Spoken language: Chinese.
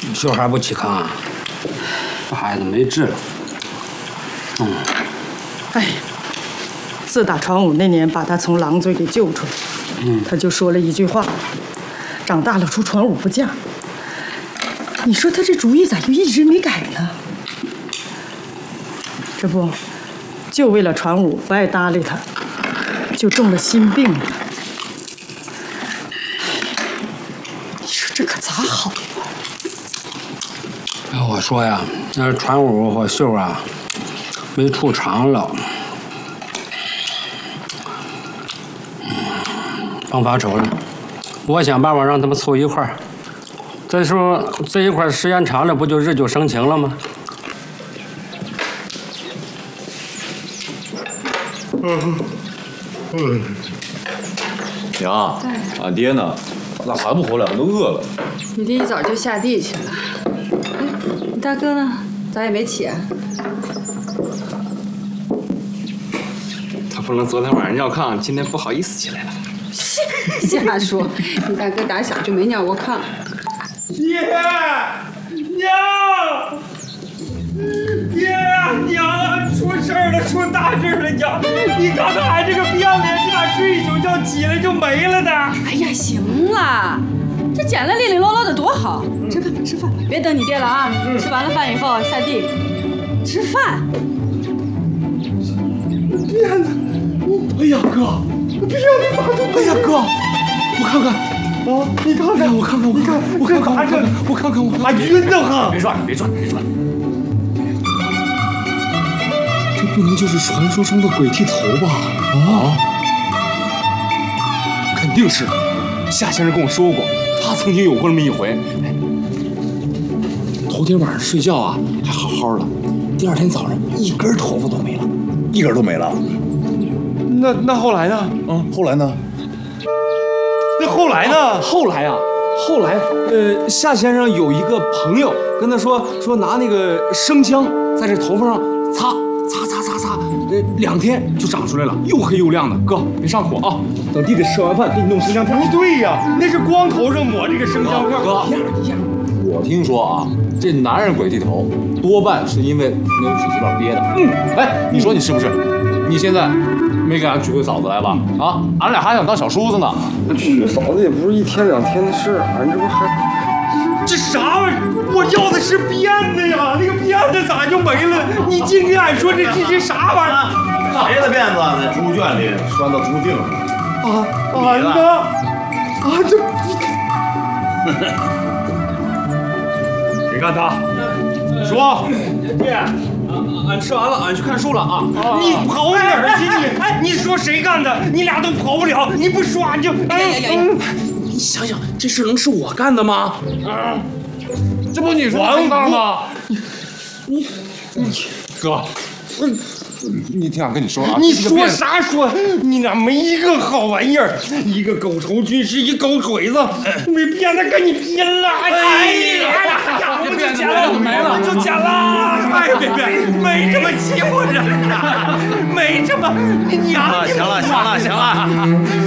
小孩不起炕啊，这孩子没治了。 哎，自打传武那年把他从狼嘴给救出来，他就说了一句话：长大了出传武不嫁。你说他这主意咋就一直没改呢？这不，就为了传武不爱搭理他，就中了心病了。你说这可咋好啊？ 我说呀，那传武和秀啊，没出场了。帮发愁了，我想办法让他们凑一块儿。再说这一块儿时间长了，不就日久生情了吗？ 娘，俺爹呢？咋还不回来？俺都饿了。 你爹一早就下地去了。哎，你大哥呢？咋也没起啊？ 他不能昨天晚上尿炕，今天不好意思起来了。 瞎说，你大哥打小就没尿过炕。 爹，娘，爹，娘，出事儿了，出大事了，娘！你看看俺这个变脸，这俩睡一宿觉起来就没了呢。 哎呀，行了，这捡了利利落落的多好。吃饭吧，吃饭吧，别等你爹了啊！吃完了饭以后下地吃饭。 变的，哎呀哥，变的咋就？哎呀哥，我看看。啊！你看看，我看看，你看，我看看，我看看，我还晕得很。 别转，别转，别转！ 这不能就是传说中的鬼剃头吧？啊！肯定是。夏先生跟我说过，他曾经有过那么一回。头天晚上睡觉啊，还好好的，第二天早上一根头发都没了， 一根都没了。 那后来呢？ 后来呢？ 那后来呢？ 后来，夏先生有一个朋友跟他说拿那个生姜在这头发上擦，2天就长出来了，又黑又亮的。哥，别上火啊，等弟弟吃完饭给你弄生姜片。 不对呀，那是光头上抹这个生姜片。 哥，一样。我听说啊，这男人鬼剃头多半是因为没有水洗脸憋的。哎，你说你是不是？你现在没给俺娶回嫂子来吧？啊，俺俩还想当小叔子呢。 娶嫂子也不是1天2天的事，俺这不还…… 这啥玩意儿？我要的是辫子呀，那个辫子咋就没了？你净跟俺说这啥玩意儿？ 谁的辫子在猪圈里拴到猪腚上？ 俺的这谁干的？说， 爹，俺吃完了，俺去看书了啊！ 你跑哪儿去？你说谁干的？你俩都跑不了，你不说俺就…… 你想想，这事能是我干的吗？ 这不你说的吗？ 你哥，你听俺跟你说啊， 你说啥说？你俩没一个好玩意儿，一个狗头军师，一狗腿子，没变得跟你拼了！哎呀，我就捡了，我就捡了！哎，别，没这么欺负人的，没这么，你娘！ 行了。